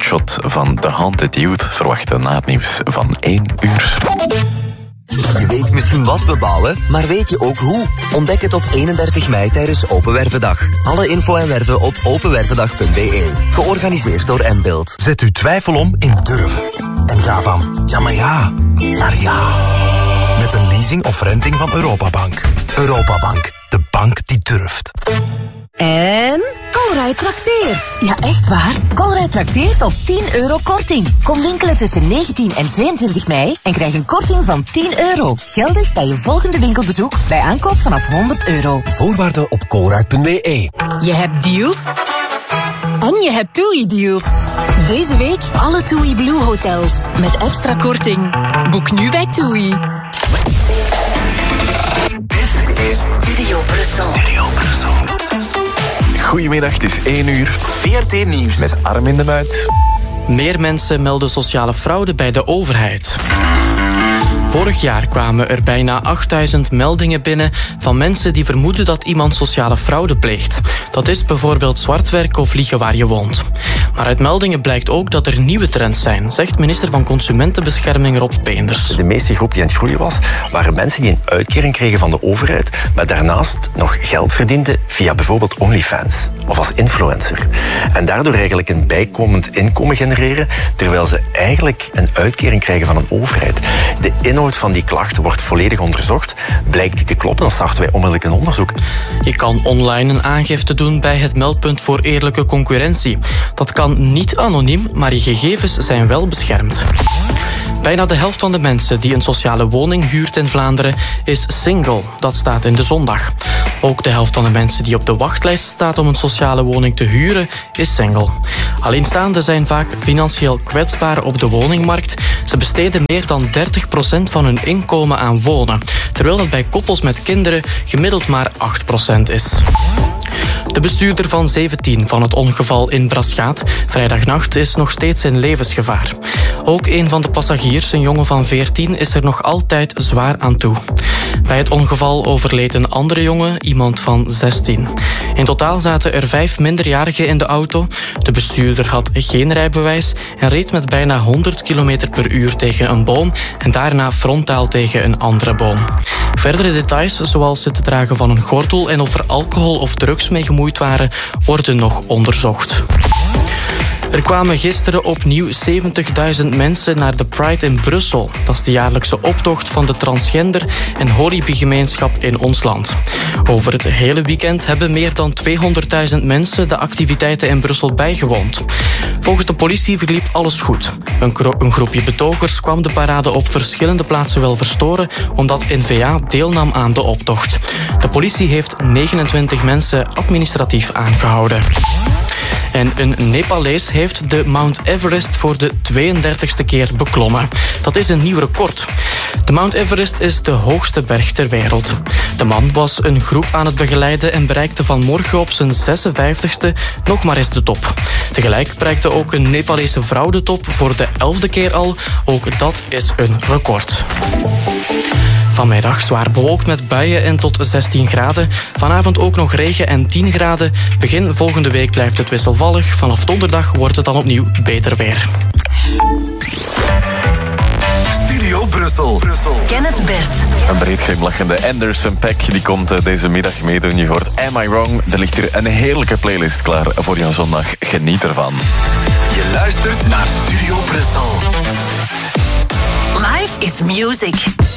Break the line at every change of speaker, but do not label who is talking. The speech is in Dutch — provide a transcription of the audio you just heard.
Hotshot van The Haunted Youth verwachten na het nieuws van 1 uur.
Je weet misschien wat we bouwen, maar weet je ook hoe? Ontdek het op 31 mei tijdens Open Wervendag. Alle info en werven op openwervendag.be. Georganiseerd door Mbuild.
Zet uw twijfel om in durf. En ga van ja, maar ja, naar ja. Met een leasing of renting van Europabank. Europabank, de bank die durft.
En Colruyt trakteert. Ja, echt waar. Colruyt trakteert op €10 korting. Kom winkelen tussen 19 en 22 mei en krijg een korting van €10. Geldig bij je volgende winkelbezoek bij aankoop vanaf €100.
Voorwaarden op colruyt.be.
Je hebt deals en je hebt TUI-deals. Deze week alle TUI Blue hotels met extra korting. Boek nu bij TUI.
Dit is
Studio Brussel.
Goedemiddag, het is 1 uur.
VRT Nieuws.
Met Armin de Muit.
Meer mensen melden sociale fraude bij de overheid. Vorig jaar kwamen er bijna 8000 meldingen binnen van mensen die vermoeden dat iemand sociale fraude pleegt. Dat is bijvoorbeeld zwartwerk of liegen waar je woont. Maar uit meldingen blijkt ook dat er nieuwe trends zijn, zegt minister van Consumentenbescherming Rob Peenders.
De meeste groep die aan het groeien was, waren mensen die een uitkering kregen van de overheid, maar daarnaast nog geld verdienden via bijvoorbeeld OnlyFans of als influencer. En daardoor eigenlijk een bijkomend inkomen genereren, terwijl ze eigenlijk een uitkering krijgen van een overheid. De inhoud van die klachten wordt volledig onderzocht. Blijkt die te kloppen, dan starten wij onmiddellijk een onderzoek.
Je kan online een aangifte doen bij het meldpunt voor eerlijke concurrentie. Dat kan niet anoniem, maar je gegevens zijn wel beschermd. Bijna de helft van de mensen die een sociale woning huurt in Vlaanderen is single. Dat staat in de Zondag. Ook de helft van de mensen die op de wachtlijst staat om een sociale woning te huren is single. Alleenstaanden zijn vaak financieel kwetsbaar op de woningmarkt. Ze besteden meer dan 30% van hun inkomen aan wonen, terwijl dat bij koppels met kinderen gemiddeld maar 8% is. De bestuurder van 17 van het ongeval in Braschaat vrijdagnacht is nog steeds in levensgevaar. Ook een van de passagiers, een jongen van 14, is er nog altijd zwaar aan toe. Bij het ongeval overleed een andere jongen, iemand van 16. In totaal zaten er 5 minderjarigen in de auto. De bestuurder had geen rijbewijs en reed met bijna 100 km per uur tegen een boom en daarna frontaal tegen een andere boom. Verdere details, zoals het dragen van een gordel en of er alcohol of drugs mee gemoeid waren, worden nog onderzocht. Er kwamen gisteren opnieuw 70.000 mensen naar de Pride in Brussel. Dat is de jaarlijkse optocht van de transgender- en homogemeenschap in ons land. Over het hele weekend hebben meer dan 200.000 mensen de activiteiten in Brussel bijgewoond. Volgens de politie verliep alles goed. Een groepje betogers kwam de parade op verschillende plaatsen wel verstoren, omdat N-VA deelnam aan de optocht. De politie heeft 29 mensen administratief aangehouden. En een Nepalees heeft de Mount Everest voor de 32e keer beklommen. Dat is een nieuw record. De Mount Everest is de hoogste berg ter wereld. De man was een groep aan het begeleiden en bereikte vanmorgen op zijn 56e nog maar eens de top. Tegelijk bereikte ook een Nepalese vrouw de top voor de 11e keer al. Ook dat is een record. Vanmiddag zwaar bewolkt met buien en tot 16 graden. Vanavond ook nog regen en 10 graden. Begin volgende week blijft het wisselvallig. Vanaf donderdag wordt het dan opnieuw beter weer.
Studio Brussel.
Kenneth Bert.
Een breed glimlachende Anderson .Paak die komt deze middag meedoen. Je hoort Am I Wrong? Er ligt hier een heerlijke playlist klaar voor jouw zondag. Geniet ervan.
Je luistert naar Studio Brussel.
Life is music.